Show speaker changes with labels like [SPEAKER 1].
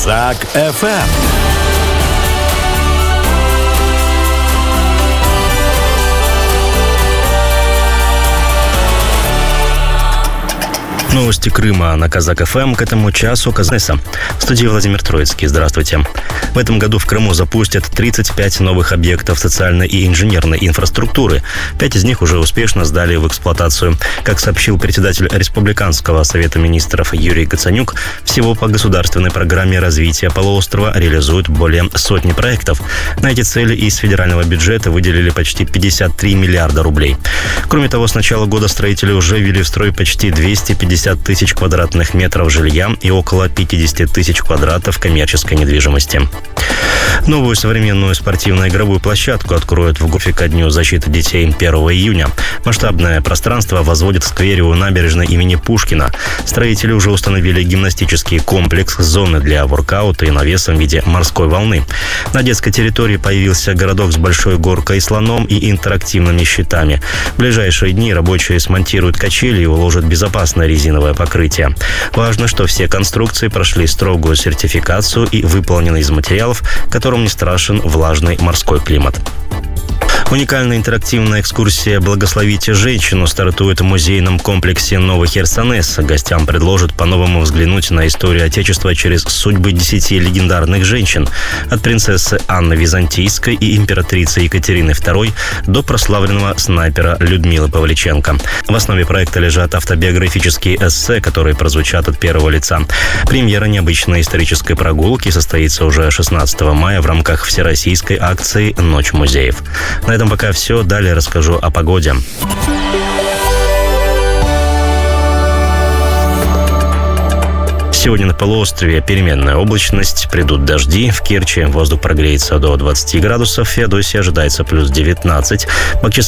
[SPEAKER 1] Казак ФМ.
[SPEAKER 2] Новости Крыма на Казак ФМ к этому часу. В студии Владимир Троицкий. Здравствуйте. В этом году в Крыму запустят 35 новых объектов социальной и инженерной инфраструктуры. 5 из них уже успешно сдали в эксплуатацию. Как сообщил председатель Республиканского совета министров Юрий Гацанюк, всего по государственной программе развития полуострова реализуют более сотни проектов. На эти цели из федерального бюджета выделили почти 53 миллиарда рублей. Кроме того, с начала года строители уже ввели в строй почти 250 тысяч квадратных метров жилья и около 50 тысяч квадратов коммерческой недвижимости. Новую современную спортивно-игровую площадку откроют в Гофе ко Дню защиты детей 1 июня. Масштабное пространство возводят в сквере у набережной имени Пушкина. Строители уже установили гимнастический комплекс, зоны для воркаута и навесом в виде морской волны. На детской территории появился городок с большой горкой, слоном и интерактивными щитами. В ближайшие дни рабочие смонтируют качели и уложат безопасное резиновое покрытие. Важно, что все конструкции прошли строгую сертификацию и выполнены из материалов, которым не страшен влажный морской климат. Уникальная интерактивная экскурсия «Благословите женщину» стартует в музейном комплексе «Новый Херсонес». Гостям предложат по-новому взглянуть на историю Отечества через судьбы 10 легендарных женщин. От принцессы Анны Византийской и императрицы Екатерины II до прославленного снайпера Людмилы Павличенко. В основе проекта лежат автобиографические эссе, которые прозвучат от первого лица. Премьера необычной исторической прогулки состоится уже 16 мая в рамках всероссийской акции «Ночь музеев». На этом пока все. Далее расскажу о погоде. Сегодня на полуострове переменная облачность, придут дожди. В Керчи воздух прогреется до 20 градусов, в Феодосии ожидается плюс 19, в